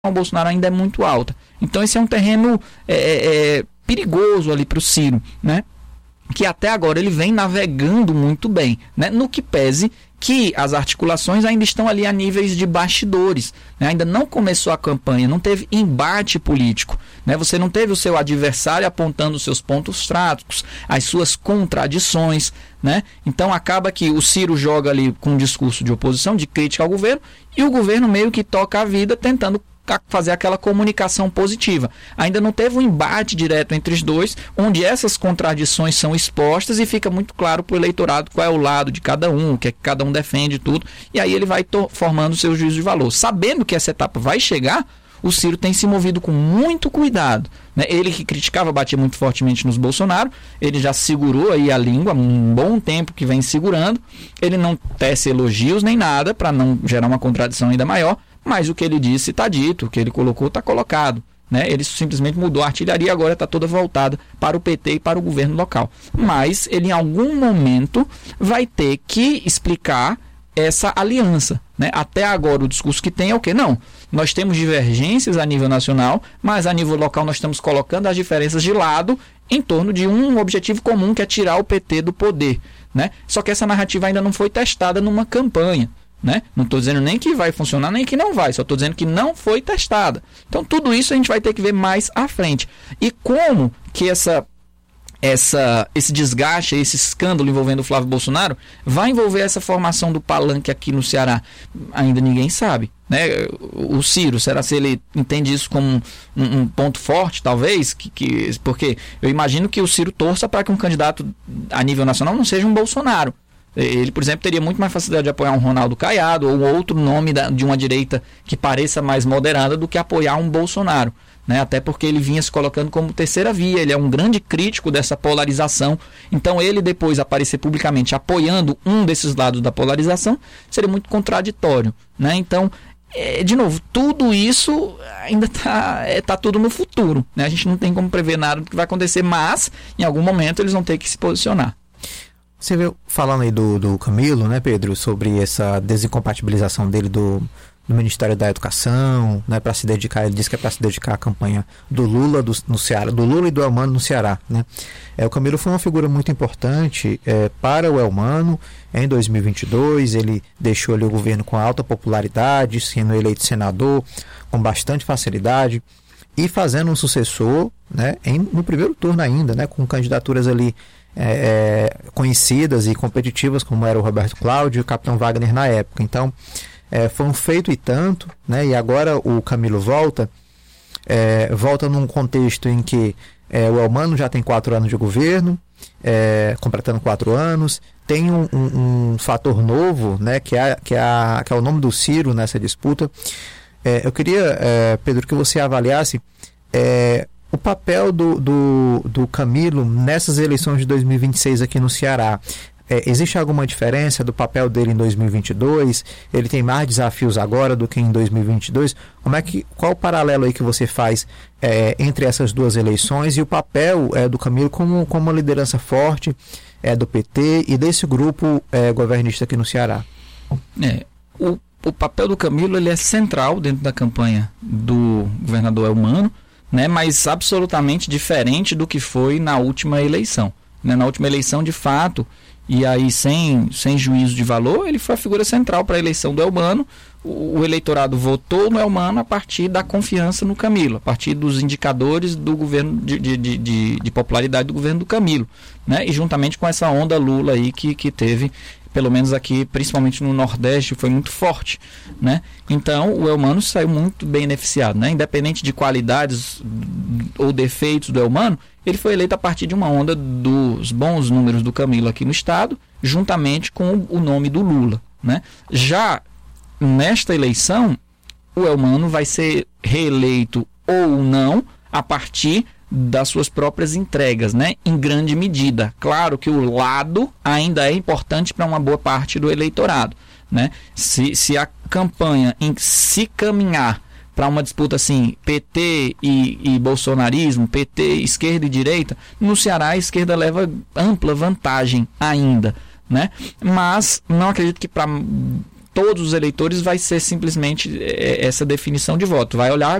ao Bolsonaro ainda é muito alta. Então esse é um terreno perigoso ali para o Ciro, né? Que até agora ele vem navegando muito bem, né? No que pese que as articulações ainda estão ali a níveis de bastidores, né? Ainda não começou a campanha, não teve embate político, né? Você não teve o seu adversário apontando os seus pontos fracos, as suas contradições, né? Então acaba que o Ciro joga ali com um discurso de oposição, de crítica ao governo, e o governo meio que toca a vida tentando fazer aquela comunicação positiva. Ainda não teve um embate direto entre os dois, onde essas contradições são expostas e fica muito claro para o eleitorado qual é o lado de cada um, o que é que cada um defende, tudo, e aí ele vai formando o seu juízo de valor. Sabendo que essa etapa vai chegar, o Ciro tem se movido com muito cuidado, né? Ele que criticava, batia muito fortemente nos Bolsonaro, ele já segurou aí a língua há um bom tempo que vem segurando, ele não tece elogios nem nada para não gerar uma contradição ainda maior, mas o que ele disse está dito, o que ele colocou está colocado, né? Ele simplesmente mudou a artilharia e agora está toda voltada para o PT e para o governo local. Mas ele em algum momento vai ter que explicar essa aliança, né? Até agora o discurso que tem é o quê? Não, nós temos divergências a nível nacional, mas a nível local nós estamos colocando as diferenças de lado em torno de um objetivo comum, que é tirar o PT do poder, né? Só que essa narrativa ainda não foi testada numa campanha, né? Não estou dizendo nem que vai funcionar, nem que não vai, só estou dizendo que não foi testada. Então tudo isso a gente vai ter que ver mais à frente. E como que esse desgaste, esse escândalo envolvendo o Flávio Bolsonaro vai envolver essa formação do palanque aqui no Ceará? Ainda ninguém sabe, né? O Ciro, será se ele entende isso como um ponto forte, talvez? Porque eu imagino que o Ciro torça para que um candidato a nível nacional não seja um Bolsonaro. Ele, por exemplo, teria muito mais facilidade de apoiar um Ronaldo Caiado ou outro nome de uma direita que pareça mais moderada do que apoiar um Bolsonaro, né? Até porque ele vinha se colocando como terceira via, ele é um grande crítico dessa polarização. Então ele depois aparecer publicamente apoiando um desses lados da polarização seria muito contraditório, né? Então, de novo, tudo isso ainda tá tudo no futuro, né? A gente não tem como prever nada do que vai acontecer, mas em algum momento eles vão ter que se posicionar. Você veio falando aí do Camilo, né, Pedro, sobre essa desincompatibilização dele do Ministério da Educação, né, para se dedicar, ele disse que é para se dedicar à campanha do Lula no Ceará, do Lula e do Elmano no Ceará, né? O Camilo foi uma figura muito importante para o Elmano. Em 2022 ele deixou ali o governo com alta popularidade, sendo eleito senador com bastante facilidade e fazendo um sucessor, né, no primeiro turno ainda, né, com candidaturas ali conhecidas e competitivas, como era o Roberto Cláudio e o Capitão Wagner na época. Então foi um feito e tanto, né? E agora o Camilo volta num contexto em que o Elmano já tem 4 anos de governo, completando 4 anos, tem um fator novo, né? que é o nome do Ciro nessa disputa. Eu queria, Pedro, que você avaliasse o papel do Camilo nessas eleições de 2026 aqui no Ceará. Existe alguma diferença do papel dele em 2022? Ele tem mais desafios agora do que em 2022? Qual o paralelo aí que você faz entre essas duas eleições e o papel do Camilo como uma liderança forte do PT e desse grupo governista aqui no Ceará? O papel do Camilo ele é central dentro da campanha do governador Elmano, né, mas absolutamente diferente do que foi na última eleição, né? Na última eleição, de fato, e aí sem juízo de valor, ele foi a figura central para a eleição do Elmano. O eleitorado votou no Elmano a partir da confiança no Camilo, a partir dos indicadores do governo de popularidade do governo do Camilo, né? E juntamente com essa onda Lula aí que teve, pelo menos aqui, principalmente no Nordeste, foi muito forte, né? Então o Elmano saiu muito beneficiado, né? Independente de qualidades ou defeitos do Elmano, ele foi eleito a partir de uma onda dos bons números do Camilo aqui no estado, juntamente com o nome do Lula, né? Já nesta eleição, o Elmano vai ser reeleito ou não a partir das suas próprias entregas, né? Em grande medida. Claro que o lado ainda é importante para uma boa parte do eleitorado, né? Se a campanha em se caminhar para uma disputa assim, PT e bolsonarismo, PT, esquerda e direita, no Ceará a esquerda leva ampla vantagem ainda, né? Mas não acredito que para todos os eleitores vai ser simplesmente essa definição de voto. Vai olhar